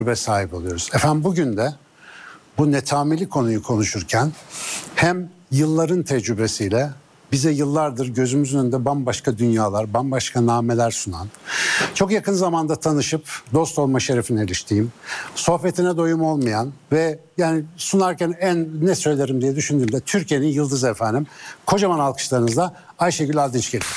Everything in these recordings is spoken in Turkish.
tecrübe sahibi oluyoruz. Efendim bugün de bu netameli konuyu konuşurken hem yılların tecrübesiyle bize yıllardır gözümüzün önünde bambaşka dünyalar, bambaşka nameler sunan, çok yakın zamanda tanışıp dost olma şerefine eriştiğim, sohbetine doyum olmayan ve yani sunarken ne söylerim diye düşündüğümde Türkiye'nin yıldızı efendim. Kocaman alkışlarınızla Ayşegül Aldınç geliyor.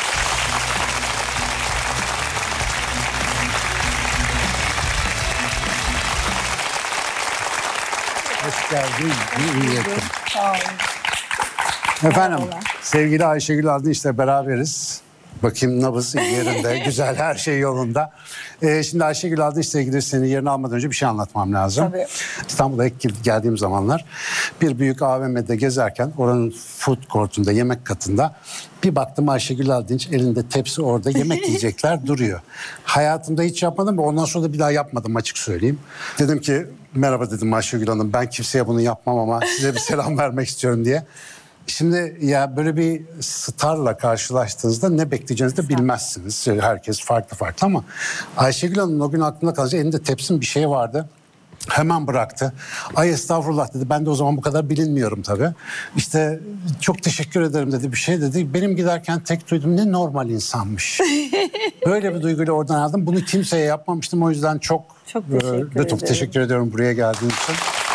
Hoş geldin. İyi ettin. Sağ olun. Efendim, sevgili Ayşegül Aldınç'la beraberiz. Bakayım nabız yerinde, güzel, her şey yolunda. Şimdi Ayşegül Aldınç'la ilgili seni yerine almadan önce bir şey anlatmam lazım. Tabii. İstanbul'a ilk geldiğim zamanlar bir büyük AVM'de gezerken oranın food court'unda, yemek katında bir baktım Ayşegül Aldınç elinde tepsi orada yemek yiyecekler duruyor. Hayatımda hiç yapmadım ve ondan sonra da bir daha yapmadım açık söyleyeyim. Dedim ki merhaba dedim Ayşegül Hanım, ben kimseye bunu yapmam ama size bir selam vermek istiyorum diye. Şimdi ya böyle bir starla karşılaştığınızda ne bekleyeceğinizi de bilmezsiniz. Herkes farklı farklı ama Ayşegül Hanım'ın o gün aklımda kalınca elinde tepsin bir şey vardı. Hemen bıraktı. Ay estağfurullah dedi. Ben de o zaman bu kadar bilinmiyorum tabii. İşte çok teşekkür ederim dedi, bir şey dedi. Benim giderken tek duydum ne normal insanmış. Böyle bir duyguyla oradan aldım. Bunu kimseye yapmamıştım. O yüzden çok teşekkür ederim. teşekkür ediyorum buraya geldiğin için.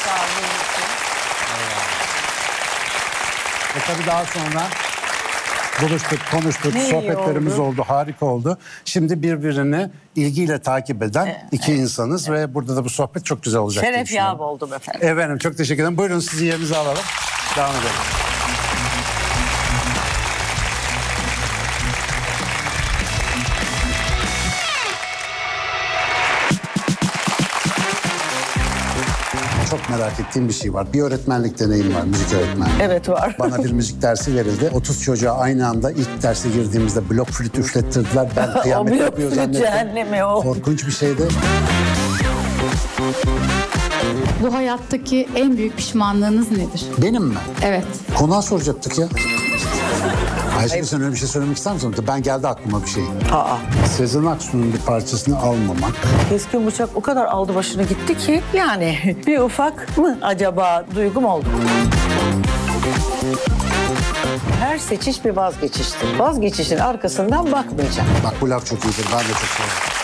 Ve tabii daha sonra buluştuk, konuştuk, sohbetlerimiz oldu, harika oldu. Şimdi birbirini ilgiyle takip eden iki insanız ve burada da bu sohbet çok güzel olacak. Şeref yap oldum efendim. Efendim çok teşekkür ederim. Buyurun sizi yerinize alalım. Devam edelim. Çok merak ettiğim bir şey var. Bir öğretmenlik deneyim var, müzik öğretmenliği. Evet var. Bana bir müzik dersi verildi. 30 çocuğa aynı anda ilk derse girdiğimizde blok flüt üflettirdiler. Ben kıyamet yapıyor zannettim. Cehennemi o. Korkunç bir şeydi. Bu hayattaki en büyük pişmanlığınız nedir? Benim mi? Evet. Konağa soracaktık ya. Ayşegül sen öyle bir şey söylemek ister misin? Ben geldi aklıma bir şey. Sezen Aksu'nun bir parçasını almamak. Keskin bıçak o kadar aldı başını gitti ki yani bir ufak mı acaba duygum oldu. Her seçiş bir vazgeçiştir. Vazgeçişin arkasından bakmayacağım. Bak bu laf çok iyidir. Ben de çok seviyorum.